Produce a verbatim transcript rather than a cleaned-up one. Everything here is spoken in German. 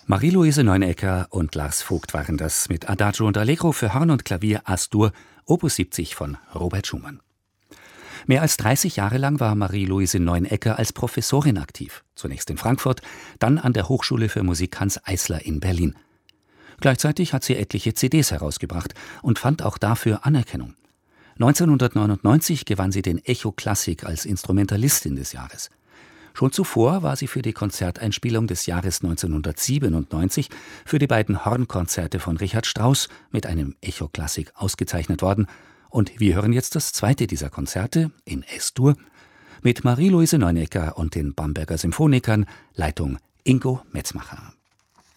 Marie-Louise Neunecker und Lars Vogt waren das mit Adagio und Allegro für Horn und Klavier As-Dur, Opus siebzig von Robert Schumann. Mehr als dreißig Jahre lang war Marie-Louise Neunecker als Professorin aktiv. Zunächst in Frankfurt, dann an der Hochschule für Musik Hanns Eisler in Berlin. Gleichzeitig hat sie etliche C Ds herausgebracht und fand auch dafür Anerkennung. neunzehnhundertneunundneunzig gewann sie den Echo Klassik als Instrumentalistin des Jahres. Schon zuvor war sie für die Konzerteinspielung des Jahres neunzehnhundertsiebenundneunzig für die beiden Hornkonzerte von Richard Strauss mit einem Echo Klassik ausgezeichnet worden. Und wir hören jetzt das zweite dieser Konzerte in Es-Dur mit Marie-Louise Neunecker und den Bamberger Symphonikern, Leitung Ingo Metzmacher.